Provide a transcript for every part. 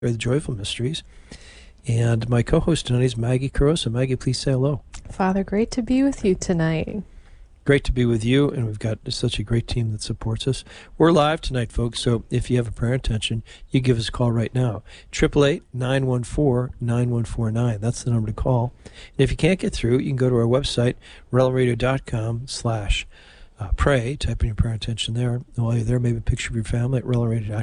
The Joyful Mysteries. And my co-host tonight is Maggie Carosa. Maggie, please say hello. Father, great to be with you tonight. Great to be with you, and we've got such a great team that supports us. We're live tonight, folks, so if you have a prayer intention, you give us a call right now. 888-914-9149. That's the number to call. And if you can't get through, you can go to our website, relradio.com/pray. Type in your prayer intention there. And while you're there, maybe a picture of your family at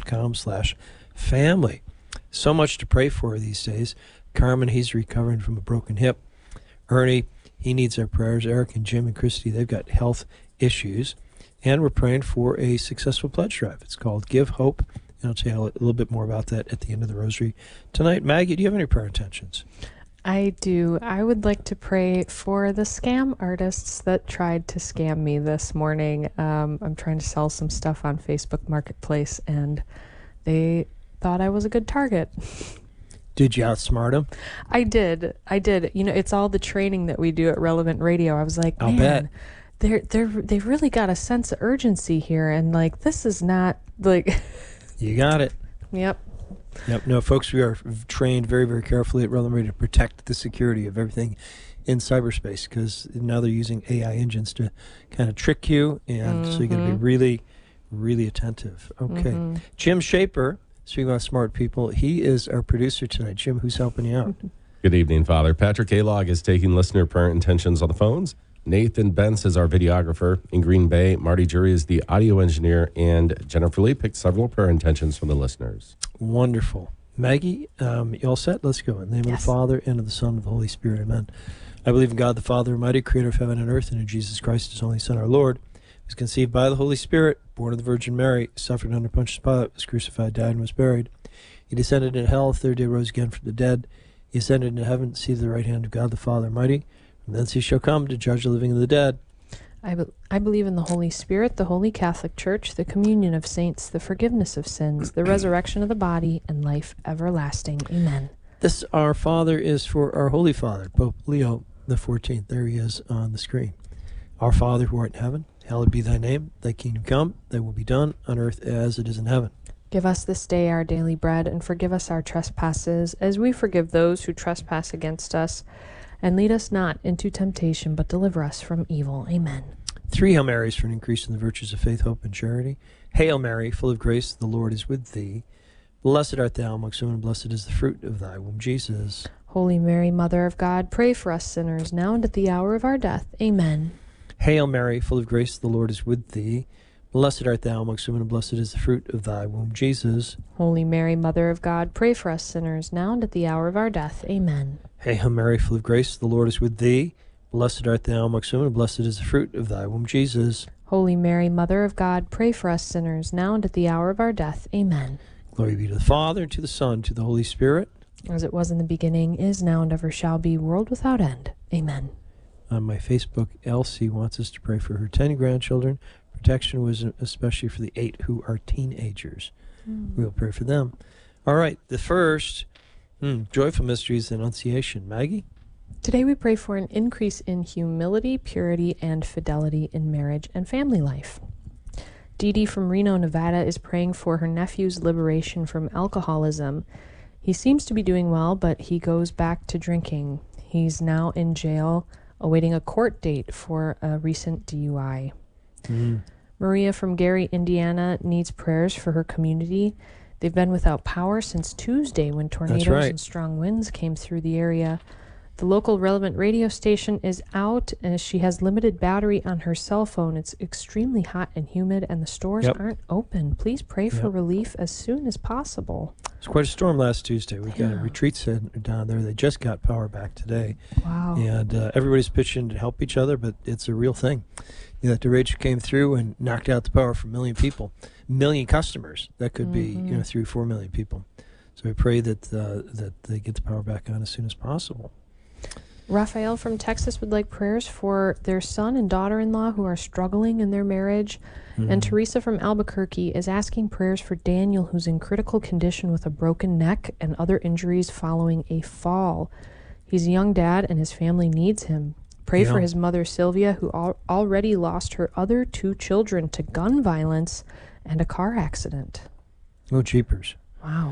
relradio.com/family. So much to pray for these days. Carmen, he's recovering from a broken hip. Ernie, he needs our prayers. Eric and Jim and Christy, they've got health issues. And we're praying for a successful pledge drive. It's called Give Hope. And I'll tell you a little bit more about that at the end of the rosary tonight. Maggie, do you have any prayer intentions? I do. I would like to pray for the scam artists that tried to scam me this morning. I'm trying to sell some stuff on Facebook Marketplace, and they thought I was a good target. Did you outsmart them? I did. You know, it's all the training that we do at Relevant Radio. I was like, I'll bet. They've really got a sense of urgency here, and like, this is not like. You got it. Yep. No, folks, we are trained very, very carefully at Relevant Radio to protect the security of everything in cyberspace, because now they're using AI engines to kind of trick you, and so you got to be really, really attentive. Okay. Jim Shaper, speaking about smart people, he is our producer tonight. Jim, who's helping you out? Good evening, Father. Patrick Alog is taking listener prayer intentions on the phones. Nathan Bentz is our videographer. In Green Bay, Marty Jury is the audio engineer, and Jennifer Lee picked several prayer intentions from the listeners. Wonderful. Maggie, you all set? Let's go. In the name of the Father, and of the Son, and of the Holy Spirit. Amen. I believe in God the Father Almighty, creator of heaven and earth, and in Jesus Christ, his only Son, our Lord, who was conceived by the Holy Spirit, born of the Virgin Mary, suffered under Pontius Pilate, was crucified, died, and was buried. He descended into hell, the third day rose again from the dead. He ascended into heaven, seated at the right hand of God the Father Almighty. From thence he shall come to judge the living and the dead. I believe in the Holy Spirit, the Holy Catholic Church, the communion of saints, the forgiveness of sins, the resurrection of the body, and life everlasting. Amen. This Our Father is for our Holy Father, Pope Leo the 14th. There he is on the screen. Our Father who art in heaven, hallowed be thy name. Thy kingdom come, thy will be done on earth as it is in heaven. Give us this day our daily bread, and forgive us our trespasses, as we forgive those who trespass against us. And lead us not into temptation, but deliver us from evil. Amen. 3 Hail Marys for an increase in the virtues of faith, hope, and charity. Hail Mary, full of grace, the Lord is with thee. Blessed art thou amongst women, and blessed is the fruit of thy womb, Jesus. Holy Mary, Mother of God, pray for us sinners, now and at the hour of our death. Amen. Hail Mary, full of grace, the Lord is with thee. Blessed art thou amongst women, and blessed is the fruit of thy womb, Jesus. Holy Mary, Mother of God, pray for us sinners, now and at the hour of our death. Amen. Hail Mary, full of grace, the Lord is with thee. Blessed art thou amongst women, and blessed is the fruit of thy womb, Jesus. Holy Mary, Mother of God, pray for us sinners, now and at the hour of our death. Amen. Glory be to the Father, and to the Son, and to the Holy Spirit. As it was in the beginning, is now, and ever shall be, world without end. Amen. On my Facebook, Elsie wants us to pray for her 10 grandchildren. Protection was especially for the 8 who are teenagers. We'll pray for them. All right, the first Joyful Mysteries, Annunciation. Maggie? Today we pray for an increase in humility, purity, and fidelity in marriage and family life. Dee Dee from Reno, Nevada is praying for her nephew's liberation from alcoholism. He seems to be doing well, but he goes back to drinking. He's now in jail, awaiting a court date for a recent DUI. Maria from Gary, Indiana needs prayers for her community. They've been without power since Tuesday when tornadoes and strong winds came through the area. The local Relevant radio station is out, and she has limited battery on her cell phone. It's extremely hot and humid, and the stores aren't open. Please pray for relief as soon as possible. It's quite a storm last Tuesday. We've got a retreat center down there. They just got power back today. Wow. And everybody's pitching to help each other, but it's a real thing. You know, that derecho came through and knocked out the power for 1 million people, 1 million customers. That could be 3 or 4 million people. So we pray that they get the power back on as soon as possible. Raphael from Texas would like prayers for their son and daughter-in-law who are struggling in their marriage. And Teresa from Albuquerque is asking prayers for Daniel, who's in critical condition with a broken neck and other injuries following a fall. He's a young dad, and his family needs him. Pray for his mother, Sylvia, who already lost her other 2 children to gun violence and a car accident. Oh, jeepers. Wow.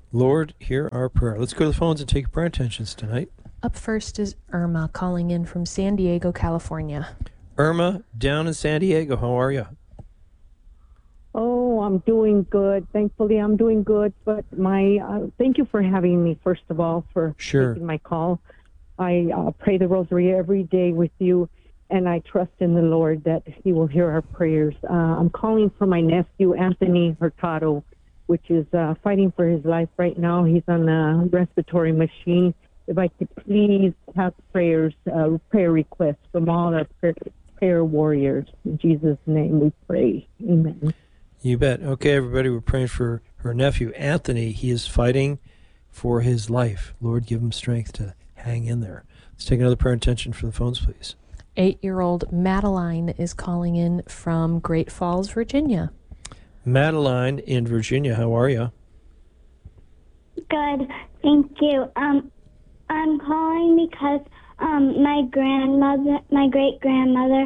Lord, hear our prayer. Let's go to the phones and take prayer intentions tonight. Up first is Irma calling in from San Diego, California. Irma, down in San Diego, how are you? Oh, I'm doing good. Thankfully, I'm doing good. But thank you for having me, first of all, for Sure. taking my call. I pray the rosary every day with you, and I trust in the Lord that He will hear our prayers. I'm calling for my nephew, Anthony Hurtado, which is fighting for his life right now. He's on a respiratory machine. If I could please have prayer requests from all our prayer warriors. In Jesus' name we pray. Amen. You bet. Okay, everybody, we're praying for her nephew, Anthony. He is fighting for his life. Lord, give him strength to hang in there. Let's take another prayer intention for the phones, please. 8-year-old Madeline is calling in from Great Falls, Virginia. Madeline in Virginia, how are you? Good, thank you. I'm calling because my great grandmother,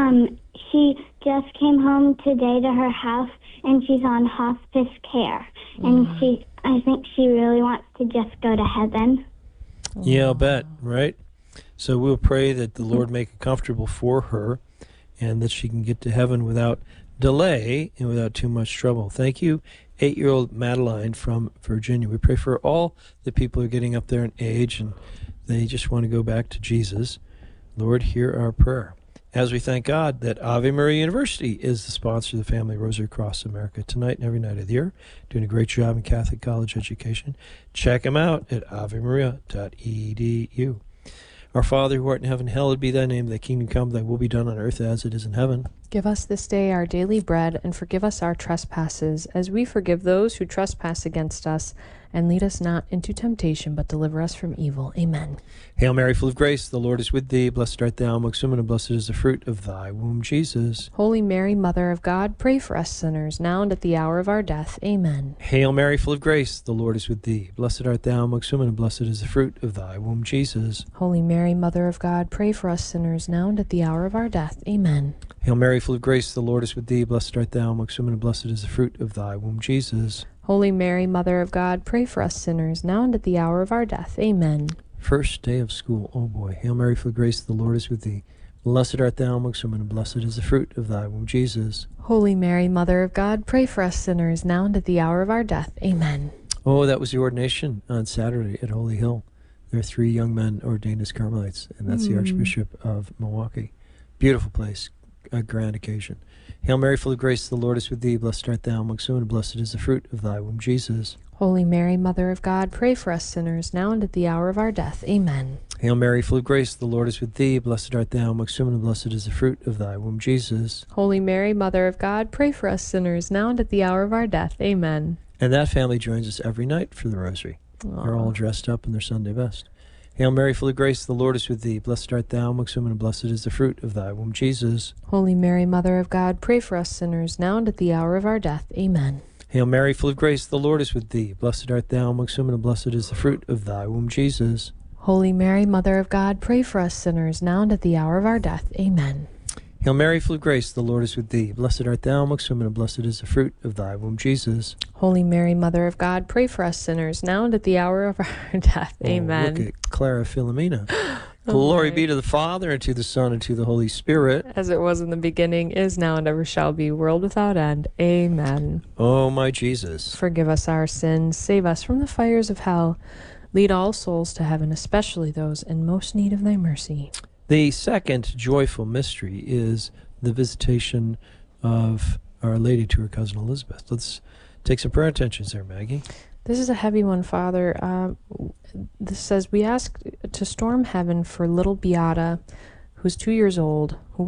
she just came home today to her house, and she's on hospice care, and I think she really wants to just go to heaven. Yeah, I'll bet, right? So we'll pray that the Lord make it comfortable for her and that she can get to heaven without delay and without too much trouble. Thank you, 8-year-old Madeline from Virginia. We pray for all the people who are getting up there in age and they just want to go back to Jesus. Lord, hear our prayer. As we thank God that Ave Maria University is the sponsor of the Family Rosary Across America tonight and every night of the year, doing a great job in Catholic college education. Check them out at avemaria.edu. Our Father, who art in heaven, hallowed be thy name. Thy kingdom come, thy will be done on earth as it is in heaven. Give us this day our daily bread, and forgive us our trespasses, as we forgive those who trespass against us. And lead us not into temptation, but deliver us from evil. Amen. Hail Mary, full of grace, the Lord is with thee. Blessed art thou amongst women, and blessed is the fruit of thy womb, Jesus. Holy Mary, Mother of God, pray for us sinners, now and at the hour of our death. Amen. Hail Mary, full of grace, the Lord is with thee. Blessed art thou amongst women, and blessed is the fruit of thy womb, Jesus. Holy Mary, Mother of God, pray for us sinners, now and at the hour of our death. Amen. Hail Mary, full of grace, the Lord is with thee. Blessed art thou amongst women, and blessed is the fruit of thy womb, Jesus. Holy Mary, Mother of God, pray for us sinners, now and at the hour of our death. Amen. First day of school, oh boy. Hail Mary, full of grace, the Lord is with thee. Blessed art thou amongst women, and blessed is the fruit of thy womb, Jesus. Holy Mary, Mother of God, pray for us sinners, now and at the hour of our death. Amen. Oh, that was the ordination on Saturday at Holy Hill. There are 3 young men ordained as Carmelites, and that's the Archbishop of Milwaukee. Beautiful place, a grand occasion. Hail Mary, full of grace, the Lord is with thee. Blessed art thou amongst women, and blessed is the fruit of thy womb, Jesus. Holy Mary, Mother of God, pray for us sinners, now and at the hour of our death. Amen. Hail Mary, full of grace, the Lord is with thee. Blessed art thou amongst women, and blessed is the fruit of thy womb, Jesus. Holy Mary, Mother of God, pray for us sinners, now and at the hour of our death. Amen. And that family joins us every night for the Rosary. They're all dressed up in their Sunday best. Hail Mary, full of grace, the Lord is with thee. Blessed art thou amongst women, and blessed is the fruit of thy womb, Jesus. Holy Mary, Mother of God, pray for us sinners, now and at the hour of our death. Amen. Hail Mary, full of grace, the Lord is with thee. Blessed art thou amongst women, and blessed is the fruit of thy womb, Jesus. Holy Mary, Mother of God, pray for us sinners, now and at the hour of our death. Amen. Hail Mary, full of grace, the Lord is with thee. Blessed art thou amongst women, and blessed is the fruit of thy womb, Jesus. Holy Mary, Mother of God, pray for us sinners, now and at the hour of our death. Amen. Look at Clara Philomena. Glory be to the Father, and to the Son, and to the Holy Spirit. As it was in the beginning, is now, and ever shall be, world without end. Amen. Oh, my Jesus. Forgive us our sins, save us from the fires of hell. Lead all souls to heaven, especially those in most need of thy mercy. The second joyful mystery is the visitation of Our Lady to her cousin Elizabeth. Let's take some prayer intentions there, Maggie. This is a heavy one, Father. This says, we ask to storm heaven for little Beata, who was 2 years old, who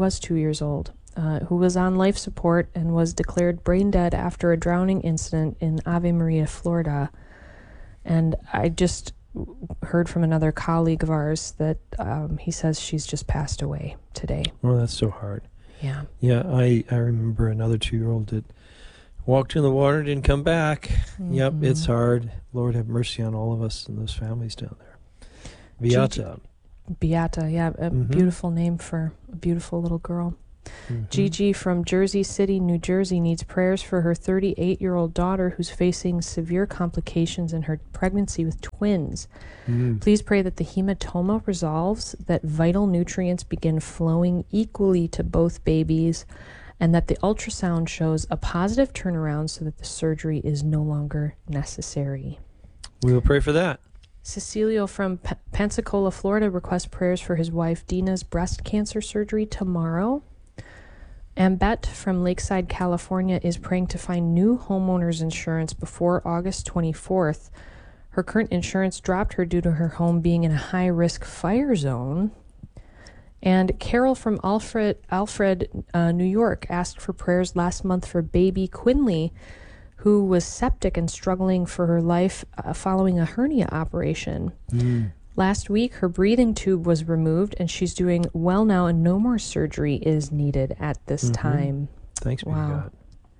was on life support and was declared brain dead after a drowning incident in Ave Maria, Florida. And I just heard from another colleague of ours that he says she's just passed away today. Oh, that's so hard. Yeah. Yeah, I remember another 2-year-old that walked in the water and didn't come back. Mm-hmm. Yep, it's hard. Lord have mercy on all of us and those families down there. Beata. Beata, yeah, a beautiful name for a beautiful little girl. Gigi from Jersey City, New Jersey needs prayers for her 38-year-old daughter who's facing severe complications in her pregnancy with twins. Please pray that the hematoma resolves, that vital nutrients begin flowing equally to both babies, and that the ultrasound shows a positive turnaround so that the surgery is no longer necessary. We will pray for that. Cecilio from Pensacola, Florida requests prayers for his wife Dina's breast cancer surgery tomorrow. Ambet from Lakeside, California is praying to find new homeowners insurance before August 24th. Her current insurance dropped her due to her home being in a high-risk fire zone. And Carol from Alfred, New York asked for prayers last month for baby Quinley, who was septic and struggling for her life following a hernia operation. Last week, her breathing tube was removed, and she's doing well now, and no more surgery is needed at this time. Thanks, be to Wow. God.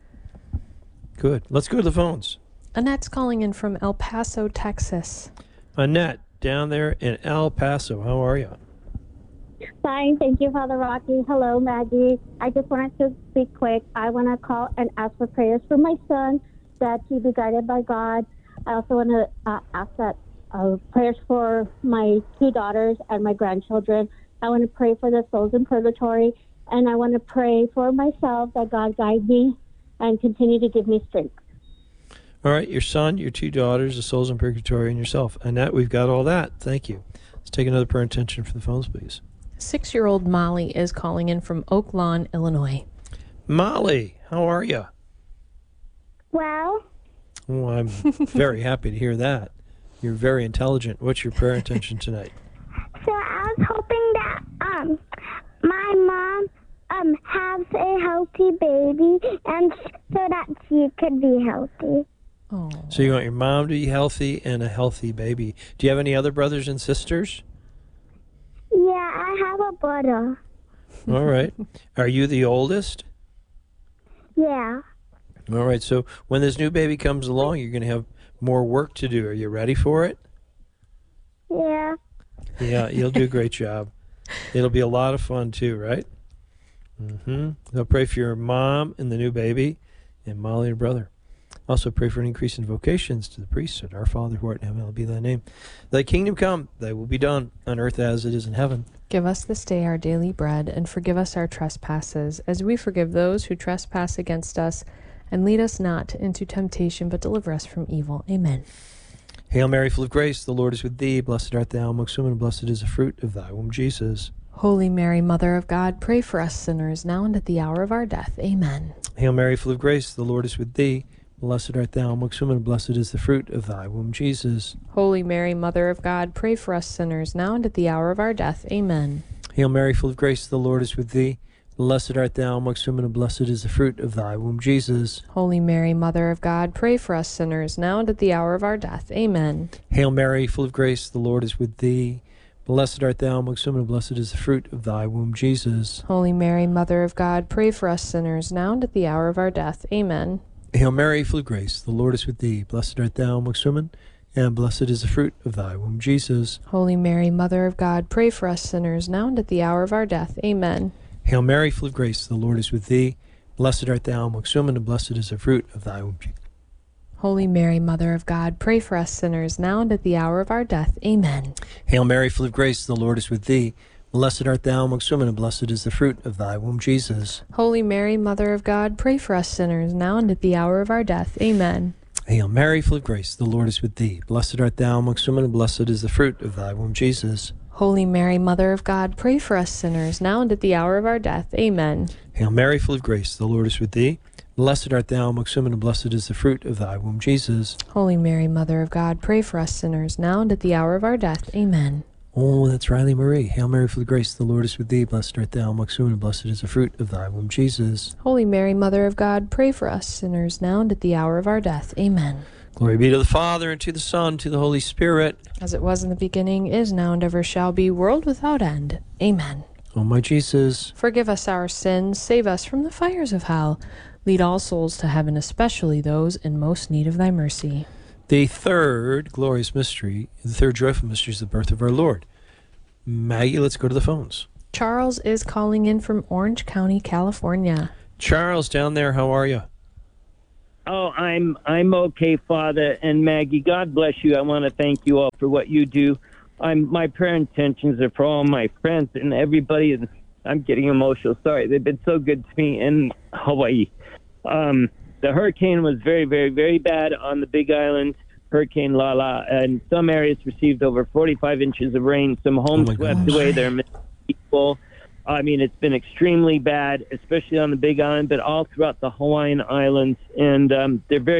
Good. Let's go to the phones. Annette's calling in from El Paso, Texas. Annette, down there in El Paso. How are you? Fine, thank you, Father Rocky. Hello, Maggie. I just wanted to speak quick. I want to call and ask for prayers for my son, that he be guided by God. I also want to ask that prayers for my 2 daughters and my grandchildren. I want to pray for the souls in purgatory, and I want to pray for myself that God guide me and continue to give me strength. All right, your son, your 2 daughters, the souls in purgatory, and yourself. Annette, we've got all that. Thank you. Let's take another prayer intention for the phones, please. 6-year-old Molly is calling in from Oak Lawn, Illinois. Molly, how are you? Well, Oh, I'm very happy to hear that. You're very intelligent. What's your prayer intention tonight? so I was hoping that my mom has a healthy baby, and so that she could be healthy. Oh. So you want your mom to be healthy and a healthy baby. Do you have any other brothers and sisters? Yeah, I have a brother. All right. Are you the oldest? Yeah. All right. So when this new baby comes along, you're going to have more work to do. Are you ready for it? Yeah. Yeah, you'll do a great job. It'll be a lot of fun too, right? I'll pray for your mom and the new baby and Molly, your brother. Also pray for an increase in vocations to the priesthood. Our Father who art in heaven, hallowed be thy name. Thy kingdom come, thy will be done on earth as it is in heaven. Give us this day our daily bread, and forgive us our trespasses, as we forgive those who trespass against us. And lead us not into temptation, but deliver us from evil. Amen. Hail Mary, full of grace, the Lord is with thee. Blessed art thou amongst women, and blessed is the fruit of thy womb, Jesus. Holy Mary, Mother of God, pray for us sinners, now and at the hour of our death. Amen. Hail Mary, full of grace, the Lord is with thee. Blessed art thou amongst women, and blessed is the fruit of thy womb, Jesus. Holy Mary, Mother of God, pray for us sinners, now and at the hour of our death. Amen. Hail Mary, full of grace, the Lord is with thee. Blessed art thou amongst women, and blessed is the fruit of thy womb, Jesus. Holy Mary, Mother of God, pray for us sinners, now and at the hour of our death. Amen. Hail Mary, full of grace, the Lord is with thee. Blessed art thou amongst women, and blessed is the fruit of thy womb, Jesus. Holy Mary, Mother of God, pray for us sinners, now and at the hour of our death. Amen. Hail Mary, full of grace, the Lord is with thee. Blessed art thou amongst women, and blessed is the fruit of thy womb, Jesus. Holy Mary, Mother of God, pray for us sinners, now and at the hour of our death. Amen. Hail Mary, full of grace, the Lord is with thee. Blessed art thou amongst women, and blessed is the fruit of thy womb, Jesus. Holy Mary, Mother of God, pray for us sinners, now and at the hour of our death. Amen. Hail Mary, full of grace, the Lord is with thee. Blessed art thou amongst women, and blessed is the fruit of thy womb, Jesus. Holy Mary, Mother of God, pray for us sinners, now and at the hour of our death. Amen. Hail Mary, full of grace, the Lord is with thee. Blessed art thou amongst women, and blessed is the fruit of thy womb, Jesus. Holy Mary, Mother of God, pray for us sinners, now and at the hour of our death. Amen. Hail Mary, full of grace, the Lord is with thee. Blessed art thou amongst women, and blessed is the fruit of thy womb, Jesus. Holy Mary, Mother of God, pray for us sinners, now and at the hour of our death. Amen. Oh, that's Riley Marie. Hail Mary, full of grace, the Lord is with thee. Blessed art thou amongst women, and blessed is the fruit of thy womb, Jesus. Holy Mary, Mother of God, pray for us sinners, now and at the hour of our death. Amen. Glory be to the Father, and to the Son, and to the Holy Spirit. As it was in the beginning, is now, and ever shall be, world without end. Amen. O my Jesus, Forgive us our sins, save us from the fires of hell. Lead all souls to heaven, especially those in most need of thy mercy. the third glorious mystery, the third joyful mystery is the birth of our Lord. Maggie, let's go to the phones. Charles is calling in from Orange County, California. Charles, down there, how are you? Oh, I'm okay, Father and Maggie. God bless you. I want to thank you all for what you do. My prayer intentions are for all my friends and everybody. And I'm getting emotional. Sorry, they've been so good to me in Hawaii. The hurricane was very, very, very bad on the Big Island. Hurricane Lala, and some areas received over 45 inches of rain. Some homes swept away. There are people. I mean, it's been extremely bad, especially on the Big Island, but all throughout the Hawaiian Islands. And they're very